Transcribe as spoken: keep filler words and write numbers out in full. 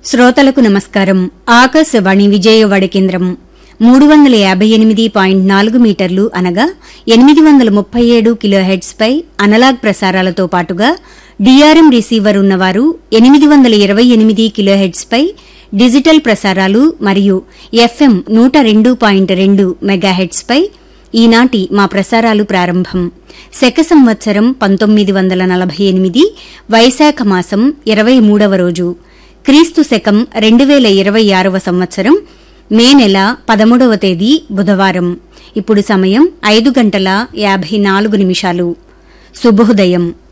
శ్రోతలకు నమస్కారం. ఆకాశవాణి విజయవాడ కేంద్రం మూడు వందల యాభై ఎనిమిది పాయింట్ నాలుగు మీటర్లు అనగా ఎనిమిది వందల ముప్పై ఏడు కిలోహెర్ట్జ్ పై అనలాగ్ ప్రసారాలతో పాటుగా డీఆర్ఎం రిసీవర్ ఉన్నవారు ఎనిమిది వందల ఇరవై ఎనిమిది కిలోహెర్ట్జ్ పై డిజిటల్ ప్రసారాలు మరియు ఎఫ్ఎం నూట రెండు పాయింట్ రెండు మెగాహెర్ట్జ్ పై ఈనాటి మా ప్రసారాలు ప్రారంభం. శక సంవత్సరం పంతొమ్మిది వందల నలభై ఎనిమిది వైశాఖ మాసం ఇరవై మూడవ రోజు, క్రీస్తు శకం రెండు వేల ఇరవై ఆరవ సంవత్సరం మే నెల పదమూడవ తేదీ బుధవారం. ఇప్పుడు సమయం ఐదు గంటల యాభై నాలుగు నిమిషాలు. శుభోదయం.